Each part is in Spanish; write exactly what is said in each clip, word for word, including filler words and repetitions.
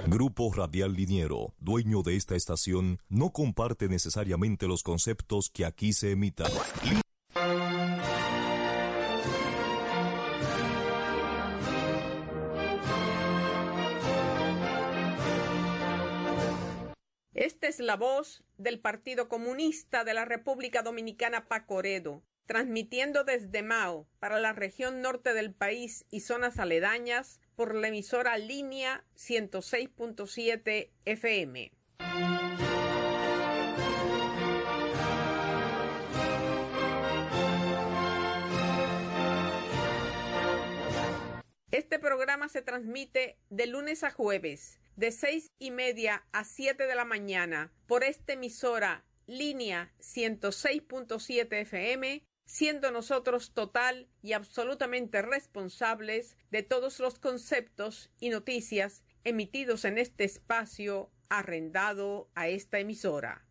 Grupo Radial Liniero, dueño de esta estación, no comparte necesariamente los conceptos que aquí se emitan. Esta es la voz del Partido Comunista de la República Dominicana, Pacoredo, transmitiendo desde Mao para la región norte del país y zonas aledañas por la emisora Línea ciento seis punto siete F M. Este programa se transmite de lunes a jueves, de seis y media a siete de la mañana, por esta emisora Línea ciento seis punto siete F M, siendo nosotros total y absolutamente responsables de todos los conceptos y noticias emitidos en este espacio arrendado a esta emisora.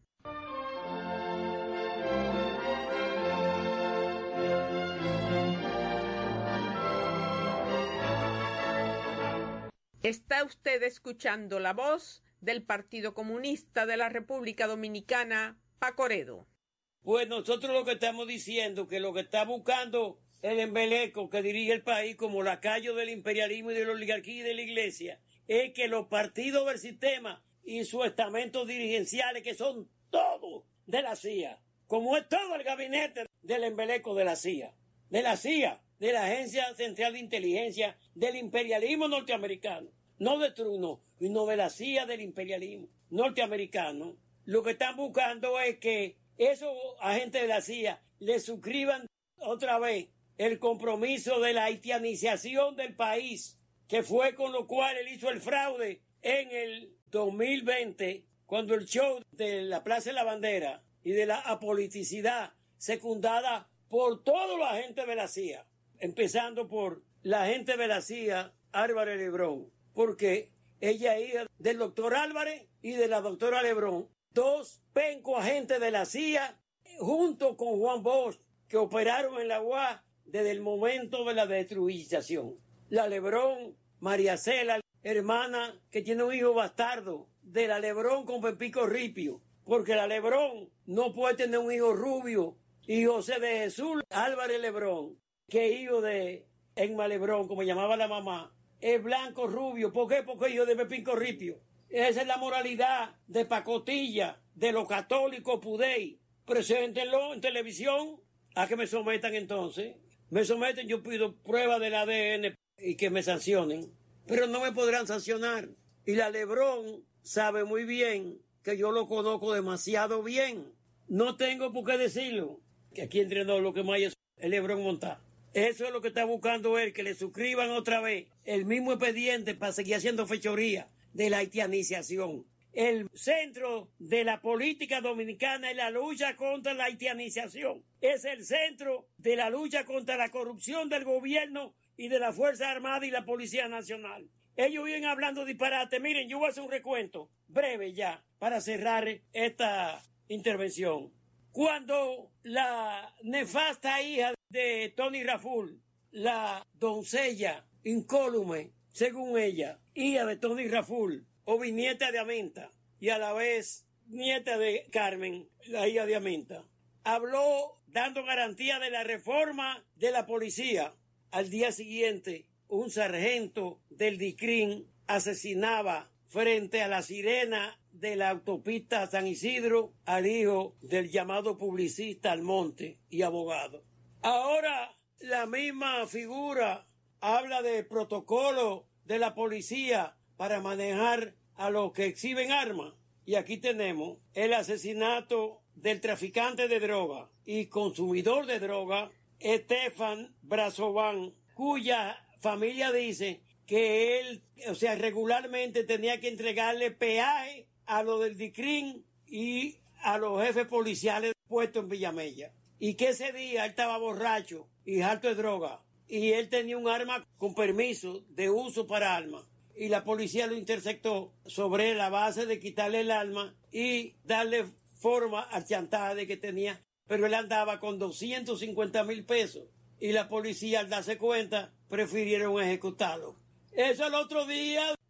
Está usted escuchando la voz del Partido Comunista de la República Dominicana, Pacoredo. Pues nosotros lo que estamos diciendo, que lo que está buscando el embeleco que dirige el país como lacayo del imperialismo y de la oligarquía y de la iglesia, es que los partidos del sistema y sus estamentos dirigenciales, que son todos de la C I A, como es todo el gabinete del embeleco de la C I A, de la C I A, de la Agencia Central de Inteligencia del imperialismo norteamericano, no de Truno, sino de la C I A del imperialismo norteamericano, lo que están buscando es que esos agentes de la C I A le suscriban otra vez el compromiso de la haitianización del país, que fue con lo cual él hizo el fraude en el dos mil veinte, cuando el show de la Plaza de la Bandera y de la apoliticidad secundada por todos los agentes de la C I A, empezando por la agente de la C I A, Álvarez Lebrón, porque ella es hija del doctor Álvarez y de la doctora Lebrón, dos pencos agentes de la C I A, junto con Juan Bosch, que operaron en la U A desde el momento de la destruización. La Lebrón, María Cela, hermana que tiene un hijo bastardo, de la Lebrón con Pepico Ripio, porque la Lebrón no puede tener un hijo rubio, y José de Jesús Álvarez Lebrón, que es hijo de Emma Lebrón, como llamaba la mamá, es blanco rubio. ¿Por qué? Porque es hijo de Pepico Ripio. Esa es la moralidad de pacotilla de los católicos pudey. Preséntenlo en televisión. ¿A que me sometan entonces? Me someten, yo pido prueba del A D N y que me sancionen. Pero no me podrán sancionar. Y la Lebrón sabe muy bien que yo lo conozco demasiado bien. No tengo por qué decirlo. Que aquí entrenó lo que más es el Lebrón Montá. Eso es lo que está buscando él, que le suscriban otra vez el mismo expediente para seguir haciendo fechoría de la haitianización. El centro de la política dominicana es la lucha contra la haitianización. Es el centro de la lucha contra la corrupción del gobierno y de la Fuerza Armada y la Policía Nacional. Ellos vienen hablando disparate. Miren, yo voy a hacer un recuento breve ya para cerrar esta intervención. Cuando la nefasta hija de Tony Raful, la doncella incólume, según ella, hija de Tony Raful, o bisnieta de Aminta, y a la vez nieta de Carmen, la hija de Aminta, habló dando garantía de la reforma de la policía. Al día siguiente, un sargento del D I C R I N asesinaba frente a la sirena de la autopista San Isidro al hijo del llamado publicista Almonte y abogado. Ahora la misma figura habla del protocolo de la policía para manejar a los que exhiben armas. Y aquí tenemos el asesinato del traficante de droga y consumidor de droga, Estefan Brazovan, cuya familia dice que él, o sea, regularmente tenía que entregarle peaje a lo del D I C R I N y a los jefes policiales puestos en Villamella. Y que ese día él estaba borracho y harto de droga. Y él tenía un arma con permiso de uso para armas. Y la policía lo interceptó sobre la base de quitarle el arma y darle forma al chantaje que tenía. Pero él andaba con doscientos cincuenta mil pesos. Y la policía, al darse cuenta, prefirieron ejecutarlo. Eso el otro día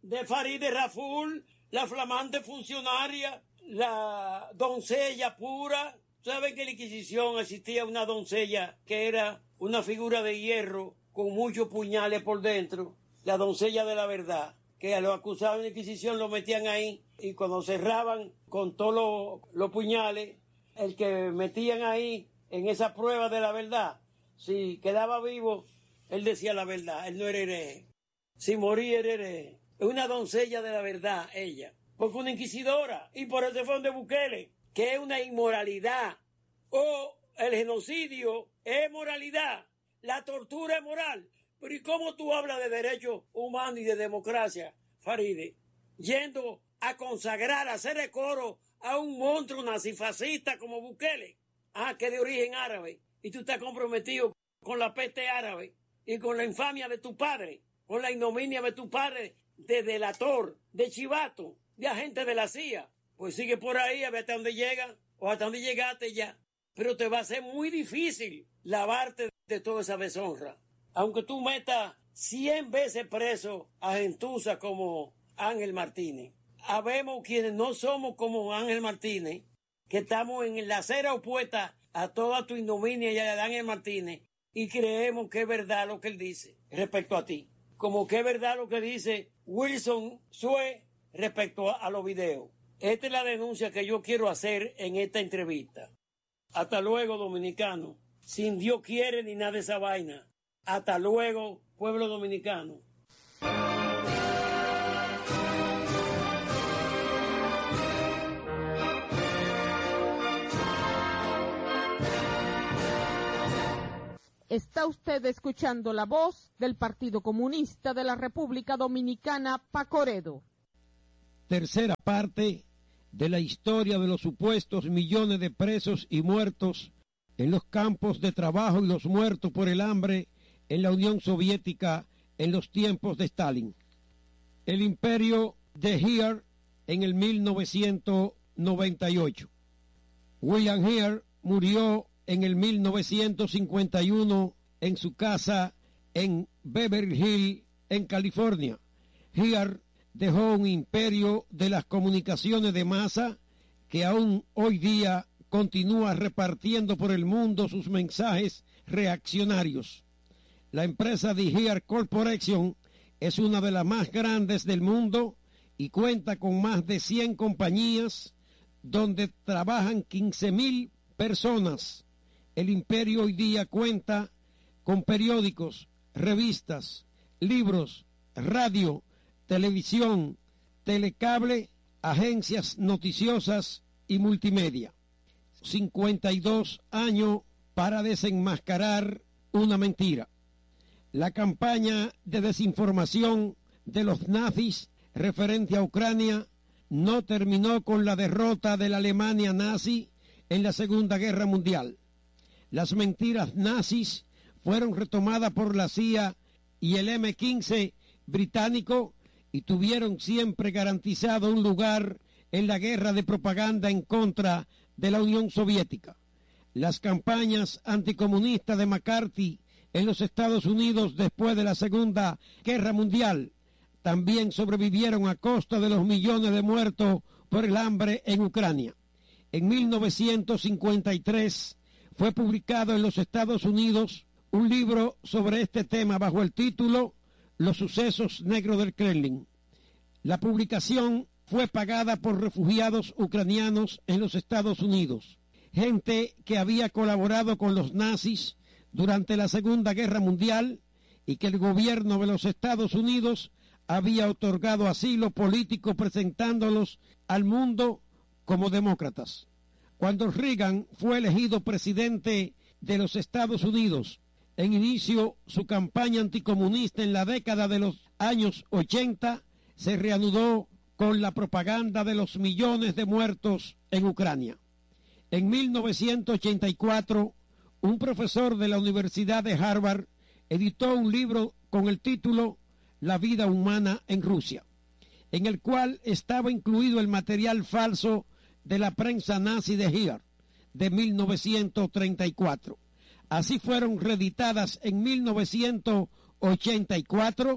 de Farideh Raful, la flamante funcionaria, la doncella pura. ¿Saben que en la Inquisición existía una doncella que era una figura de hierro con muchos puñales por dentro? La doncella de la verdad, que a los acusados en la Inquisición lo metían ahí y cuando cerraban con todos los, los puñales, el que metían ahí en esa prueba de la verdad, si quedaba vivo, él decía la verdad, él no era hereje. Si moría era hereje. Es una doncella de la verdad, ella. Porque una inquisidora. Y por eso fue donde Bukele, que es una inmoralidad. O el genocidio es moralidad. La tortura es moral. Pero ¿y cómo tú hablas de derechos humanos y de democracia, Farideh? Yendo a consagrar, a hacerle coro a un monstruo nazifascista como Bukele. Ah, que de origen árabe. Y tú estás comprometido con la peste árabe y con la infamia de tu padre, con la ignominia de tu padre, de delator, de chivato, de agente de la C I A. Pues sigue por ahí a ver hasta dónde llega o hasta dónde llegaste ya. Pero te va a ser muy difícil lavarte de toda esa deshonra. Aunque tú metas cien veces preso a gentuza como Ángel Martínez. Habemos quienes no somos como Ángel Martínez, que estamos en la acera opuesta a toda tu ignominia y a Ángel Martínez, y creemos que es verdad lo que él dice respecto a ti. Como que es verdad lo que dice Wilson Sue respecto a, a los videos. Esta es la denuncia que yo quiero hacer en esta entrevista. Hasta luego, dominicano. Sin Dios quiere ni nada de esa vaina. Hasta luego, pueblo dominicano. Está usted escuchando la voz del Partido Comunista de la República Dominicana, Pacoredo. Tercera parte de la historia de los supuestos millones de presos y muertos en los campos de trabajo y los muertos por el hambre en la Unión Soviética en los tiempos de Stalin. El imperio de Heer en el mil novecientos noventa y ocho. William Heer murió en el mil novecientos cincuenta y uno en su casa en Beverly Hills, en California. Heer dejó un imperio de las comunicaciones de masa que aún hoy día continúa repartiendo por el mundo sus mensajes reaccionarios. La empresa de Heer Corporation es una de las más grandes del mundo y cuenta con más de cien compañías donde trabajan quince mil personas. El imperio hoy día cuenta con periódicos, revistas, libros, radio, televisión, telecable, agencias noticiosas y multimedia. cincuenta y dos años para desenmascarar una mentira. La campaña de desinformación de los nazis referente a Ucrania no terminó con la derrota de la Alemania nazi en la Segunda Guerra Mundial. Las mentiras nazis fueron retomadas por la C I A y el eme quince británico y tuvieron siempre garantizado un lugar en la guerra de propaganda en contra de la Unión Soviética. Las campañas anticomunistas de McCarthy en los Estados Unidos después de la Segunda Guerra Mundial también sobrevivieron a costa de los millones de muertos por el hambre en Ucrania. En mil novecientos cincuenta y tres fue publicado en los Estados Unidos un libro sobre este tema bajo el título Los sucesos negros del Kremlin. La publicación fue pagada por refugiados ucranianos en los Estados Unidos, gente que había colaborado con los nazis durante la Segunda Guerra Mundial y que el gobierno de los Estados Unidos había otorgado asilo político presentándolos al mundo como demócratas. Cuando Reagan fue elegido presidente de los Estados Unidos, en inicio su campaña anticomunista en la década de los años ochenta se reanudó con la propaganda de los millones de muertos en Ucrania. En mil novecientos ochenta y cuatro, un profesor de la Universidad de Harvard editó un libro con el título La vida humana en Rusia, en el cual estaba incluido el material falso de la prensa nazi de Heer de mil novecientos treinta y cuatro. Así fueron reeditadas en mil novecientos ochenta y cuatro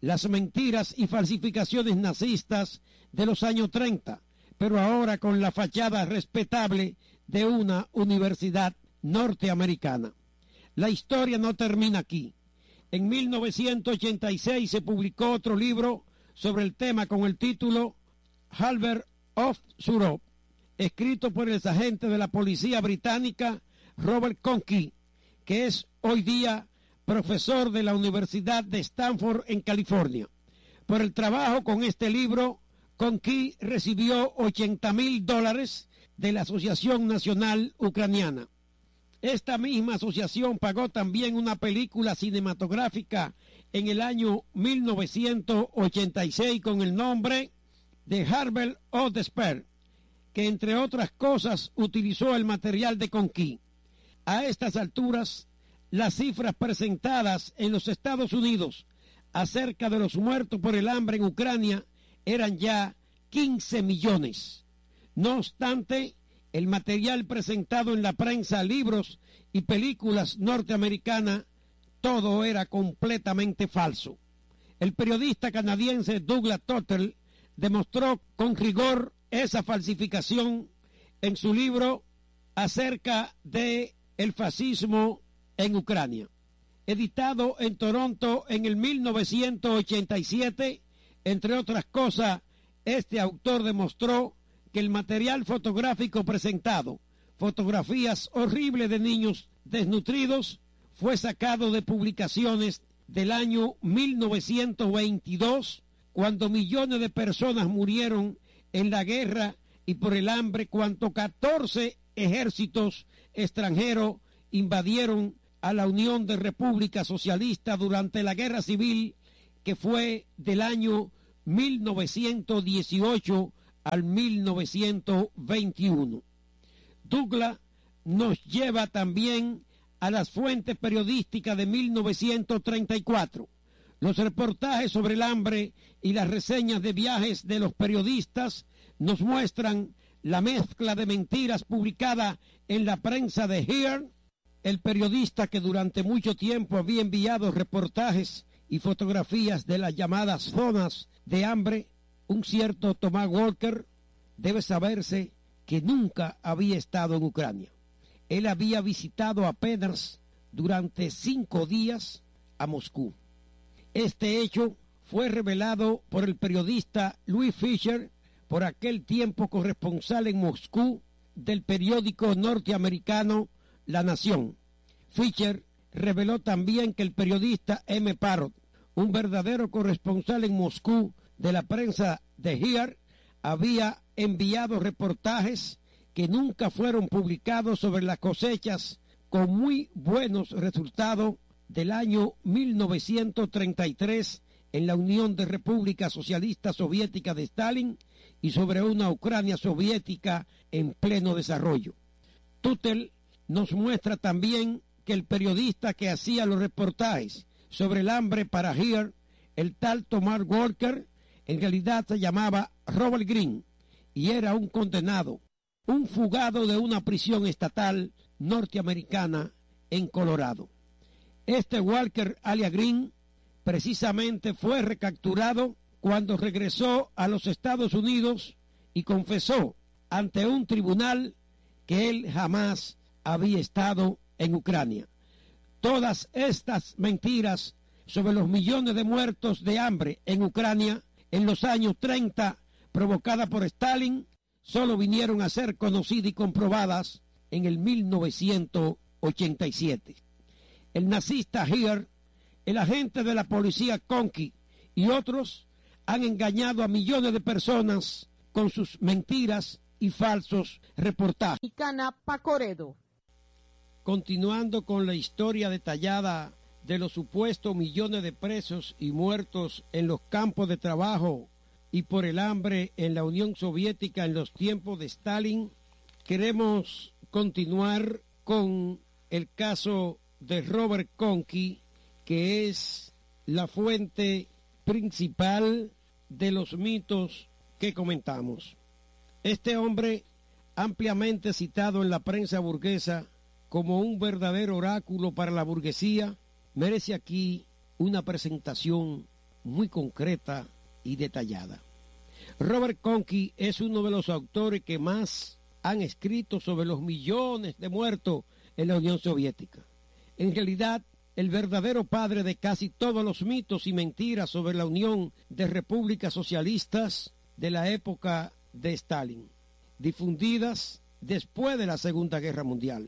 las mentiras y falsificaciones nazistas de los años treinta, pero ahora con la fachada respetable de una universidad norteamericana. La historia no termina aquí. En mil novecientos ochenta y seis se publicó otro libro sobre el tema con el título Halber of Europe, escrito por el agente de la policía británica Robert Conky, que es hoy día profesor de la Universidad de Stanford en California. Por el trabajo con este libro, Conky recibió ochenta mil dólares de la Asociación Nacional Ucraniana. Esta misma asociación pagó también una película cinematográfica en el año mil novecientos ochenta y seis con el nombre de Harvard of Despair, que entre otras cosas utilizó el material de Conky. A estas alturas, las cifras presentadas en los Estados Unidos acerca de los muertos por el hambre en Ucrania eran ya quince millones. No obstante, el material presentado en la prensa, libros y películas norteamericanas, todo era completamente falso. El periodista canadiense Douglas Tuttle demostró con rigor esa falsificación en su libro acerca de el fascismo en Ucrania. Editado en Toronto en el mil novecientos ochenta y siete, entre otras cosas, este autor demostró que el material fotográfico presentado, fotografías horribles de niños desnutridos, fue sacado de publicaciones del año mil novecientos veintidós, cuando millones de personas murieron en la guerra y por el hambre, cuando catorce ejércitos extranjeros invadieron a la Unión de Repúblicas Socialistas durante la Guerra Civil, que fue del año mil novecientos dieciocho al mil novecientos veintiuno. Douglas nos lleva también a las fuentes periodísticas de mil novecientos treinta y cuatro. Los reportajes sobre el hambre y las reseñas de viajes de los periodistas nos muestran la mezcla de mentiras publicada en la prensa de Here. El periodista que durante mucho tiempo había enviado reportajes y fotografías de las llamadas zonas de hambre, un cierto Thomas Walker, debe saberse que nunca había estado en Ucrania. Él había visitado apenas durante cinco días a Moscú. Este hecho fue revelado por el periodista Louis Fisher, por aquel tiempo corresponsal en Moscú del periódico norteamericano La Nación. Fisher reveló también que el periodista M. Parrott, un verdadero corresponsal en Moscú de la prensa de Here, había enviado reportajes que nunca fueron publicados sobre las cosechas con muy buenos resultados del año mil novecientos treinta y tres en la Unión de Repúblicas Socialistas Soviéticas de Stalin y sobre una Ucrania soviética en pleno desarrollo. Tuttle nos muestra también que el periodista que hacía los reportajes sobre el hambre para Here, el tal Thomas Walker, en realidad se llamaba Robert Greene y era un condenado, un fugado de una prisión estatal norteamericana en Colorado. Este Walker alias Greene precisamente fue recapturado cuando regresó a los Estados Unidos y confesó ante un tribunal que él jamás había estado en Ucrania. Todas estas mentiras sobre los millones de muertos de hambre en Ucrania en los años treinta, provocadas por Stalin, solo vinieron a ser conocidas y comprobadas en el mil novecientos ochenta y siete. El nazista Here, el agente de la policía Conky y otros han engañado a millones de personas con sus mentiras y falsos reportajes. Continuando con la historia detallada de los supuestos millones de presos y muertos en los campos de trabajo y por el hambre en la Unión Soviética en los tiempos de Stalin, queremos continuar con el caso de Robert Conky, que es la fuente principal de los mitos que comentamos. Este hombre, ampliamente citado en la prensa burguesa como un verdadero oráculo para la burguesía, merece aquí una presentación muy concreta y detallada. Robert Conky es uno de los autores que más han escrito sobre los millones de muertos en la Unión Soviética. En realidad, el verdadero padre de casi todos los mitos y mentiras sobre la unión de repúblicas socialistas de la época de Stalin, difundidas después de la Segunda Guerra Mundial.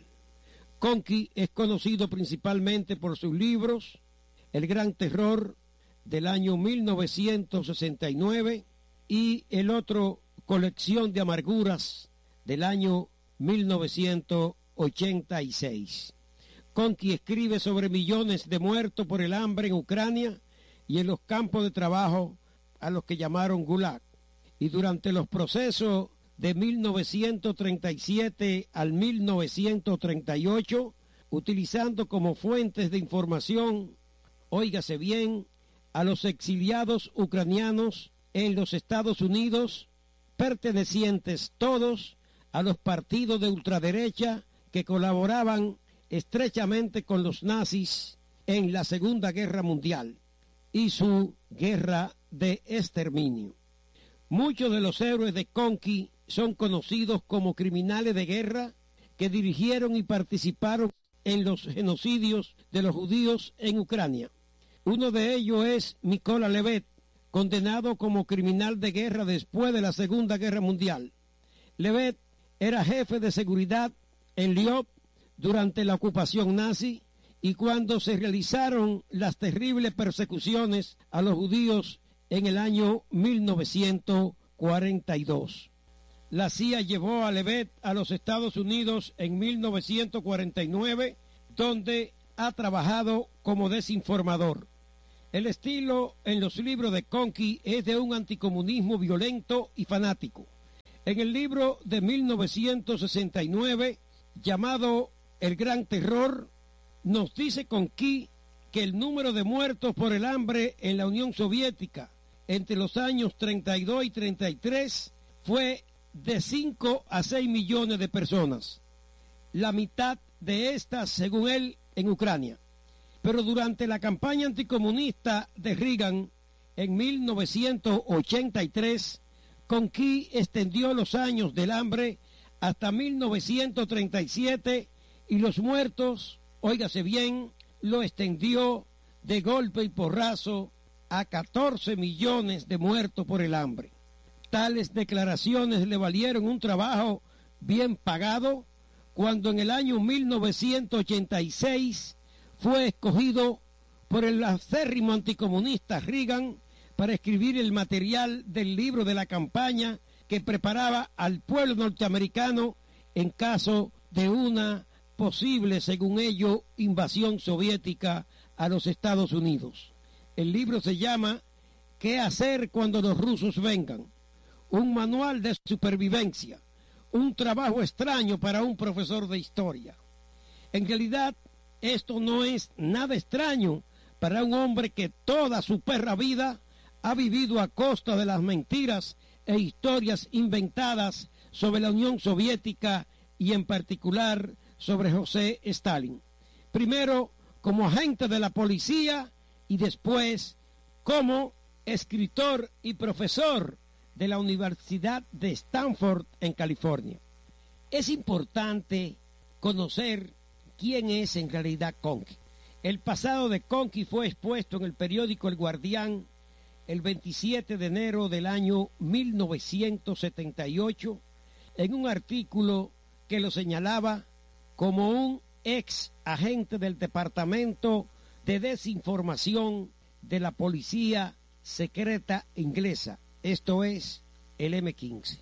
Conky es conocido principalmente por sus libros El Gran Terror del año mil novecientos sesenta y nueve y el otro Colección de Amarguras del año mil novecientos ochenta y seis. Conky escribe sobre millones de muertos por el hambre en Ucrania y en los campos de trabajo a los que llamaron Gulag. Y durante los procesos de mil novecientos treinta y siete al mil novecientos treinta y ocho, utilizando como fuentes de información, óigase bien, a los exiliados ucranianos en los Estados Unidos, pertenecientes todos a los partidos de ultraderecha que colaboraban estrechamente con los nazis en la Segunda Guerra Mundial y su guerra de exterminio. Muchos de los héroes de Conky son conocidos como criminales de guerra que dirigieron y participaron en los genocidios de los judíos en Ucrania. Uno de ellos es Mykola Levet, condenado como criminal de guerra después de la Segunda Guerra Mundial. Levet era jefe de seguridad en Lviv durante la ocupación nazi y cuando se realizaron las terribles persecuciones a los judíos en el año mil novecientos cuarenta y dos. La C I A llevó a Levet a los Estados Unidos en mil novecientos cuarenta y nueve, donde ha trabajado como desinformador. El estilo en los libros de Conky es de un anticomunismo violento y fanático. En el libro de mil novecientos sesenta y nueve, llamado El Gran Terror, nos dice Conky que el número de muertos por el hambre en la Unión Soviética entre los años treinta y dos y treinta y tres fue de cinco a seis millones de personas. La mitad de estas, según él, en Ucrania. Pero durante la campaña anticomunista de Reagan en mil novecientos ochenta y tres, Conky extendió los años del hambre hasta mil novecientos treinta y siete y los muertos, óigase bien, lo extendió de golpe y porrazo a catorce millones de muertos por el hambre. Tales declaraciones le valieron un trabajo bien pagado cuando en el año mil novecientos ochenta y seis fue escogido por el acérrimo anticomunista Reagan para escribir el material del libro de la campaña que preparaba al pueblo norteamericano en caso de una posible, según ello, invasión soviética a los Estados Unidos. El libro se llama ¿Qué hacer cuando los rusos vengan? Un manual de supervivencia, un trabajo extraño para un profesor de historia. En realidad, esto no es nada extraño para un hombre que toda su perra vida ha vivido a costa de las mentiras e historias inventadas sobre la Unión Soviética y en particular sobre José Stalin. Primero como agente de la policía y después como escritor y profesor de la Universidad de Stanford en California. Es importante conocer quién es en realidad Conky. El pasado de Conky fue expuesto en el periódico El Guardián el veintisiete de enero del año mil novecientos setenta y ocho en un artículo que lo señalaba como un ex agente del Departamento de Desinformación de la Policía Secreta Inglesa, esto es el eme quince.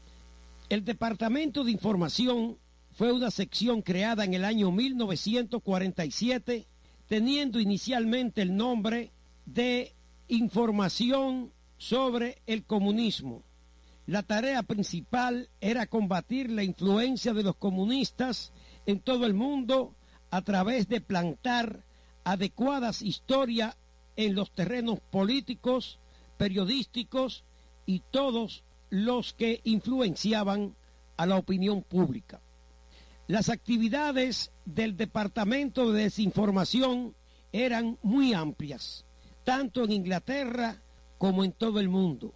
El Departamento de Información fue una sección creada en el año mil novecientos cuarenta y siete, teniendo inicialmente el nombre de Información sobre el Comunismo. La tarea principal era combatir la influencia de los comunistas en todo el mundo a través de plantar adecuadas historias en los terrenos políticos, periodísticos y todos los que influenciaban a la opinión pública. Las actividades del Departamento de Desinformación eran muy amplias, tanto en Inglaterra como en todo el mundo.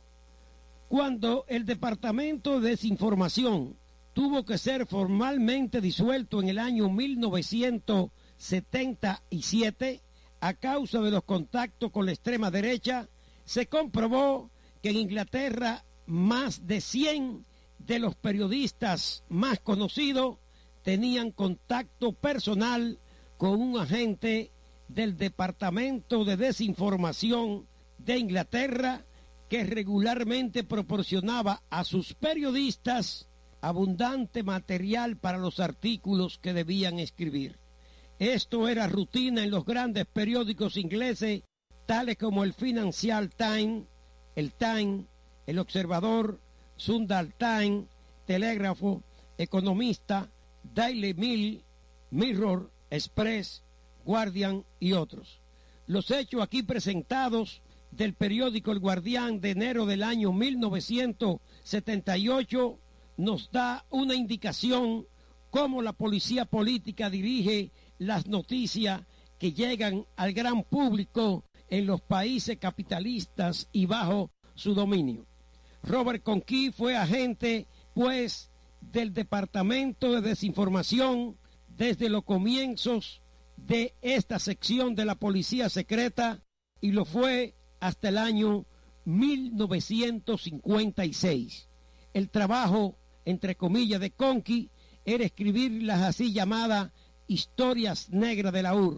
Cuando el Departamento de Desinformación tuvo que ser formalmente disuelto en el año mil novecientos setenta y siete a causa de los contactos con la extrema derecha, se comprobó que en Inglaterra más de cien de los periodistas más conocidos tenían contacto personal con un agente del Departamento de Desinformación de Inglaterra que regularmente proporcionaba a sus periodistas abundante material para los artículos que debían escribir. Esto era rutina en los grandes periódicos ingleses, tales como el Financial Times, el Times, el Observador, Sunday Times, Telégrafo, Economista, Daily Mail, Mirror, Express, Guardian y otros. Los hechos aquí presentados del periódico El Guardián de enero del año mil novecientos setenta y ocho nos da una indicación cómo la policía política dirige las noticias que llegan al gran público en los países capitalistas y bajo su dominio. Robert Conquy fue agente, pues, del Departamento de Desinformación desde los comienzos de esta sección de la policía secreta y lo fue hasta el año mil novecientos cincuenta y seis. El trabajo, entre comillas, de Conquy era escribir las así llamadas historias negras de la U R,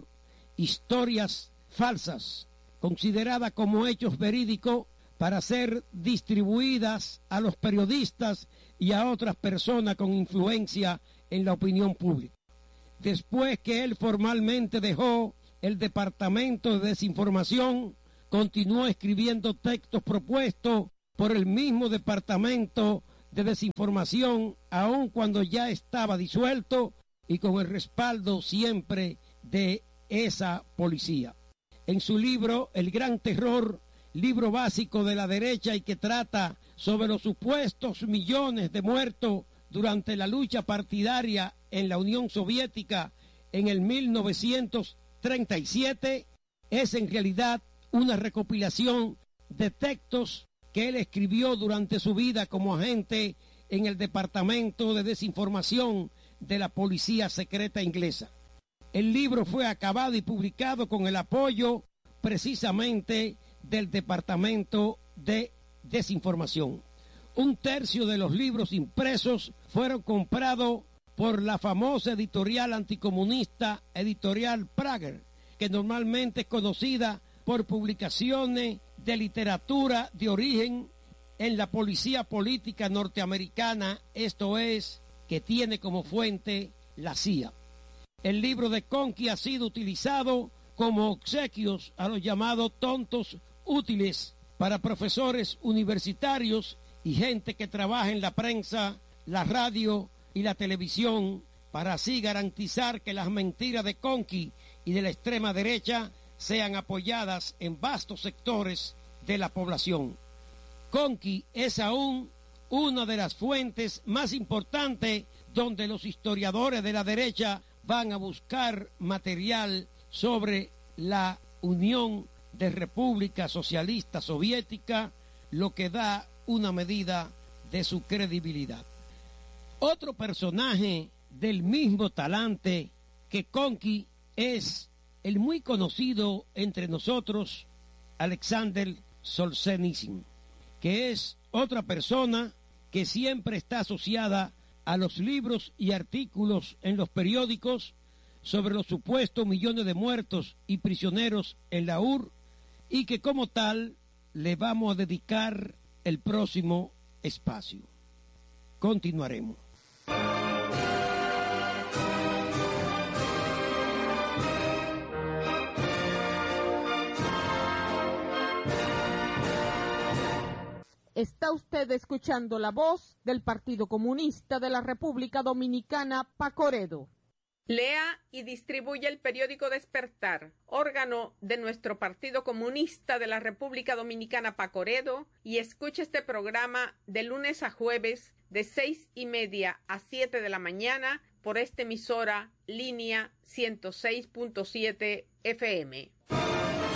historias falsas, consideradas como hechos verídicos para ser distribuidas a los periodistas y a otras personas con influencia en la opinión pública. Después que él formalmente dejó el Departamento de Desinformación, continuó escribiendo textos propuestos por el mismo Departamento de Desinformación, aun cuando ya estaba disuelto y con el respaldo siempre de esa policía. En su libro El Gran Terror, libro básico de la derecha y que trata sobre los supuestos millones de muertos durante la lucha partidaria en la Unión Soviética en el mil novecientos treinta y siete, es en realidad una recopilación de textos que él escribió durante su vida como agente en el Departamento de Desinformación de la Policía Secreta Inglesa. El libro fue acabado y publicado con el apoyo precisamente del Departamento de Desinformación. Un tercio de los libros impresos fueron comprados por la famosa editorial anticomunista Editorial Prager, que normalmente es conocida por publicaciones de literatura de origen en la policía política norteamericana, esto es, que tiene como fuente la C I A. El libro de Conquy ha sido utilizado como obsequios a los llamados tontos útiles para profesores universitarios y gente que trabaja en la prensa, la radio y la televisión, para así garantizar que las mentiras de Conquy y de la extrema derecha sean apoyadas en vastos sectores de la población. Conquy es aún una de las fuentes más importantes donde los historiadores de la derecha van a buscar material sobre la Unión de República Socialista Soviética, lo que da una medida de su credibilidad. Otro personaje del mismo talante que Conquy es el muy conocido entre nosotros Alexander Solzhenitsyn, que es otra persona que siempre está asociada a los libros y artículos en los periódicos sobre los supuestos millones de muertos y prisioneros en la U R y que como tal le vamos a dedicar el próximo espacio. Continuaremos. Está usted escuchando la voz del Partido Comunista de la República Dominicana, Pacoredo. Lea y distribuye el periódico Despertar, órgano de nuestro Partido Comunista de la República Dominicana, Pacoredo, y escuche este programa de lunes a jueves de seis y media a siete de la mañana por esta emisora línea ciento seis punto siete F M.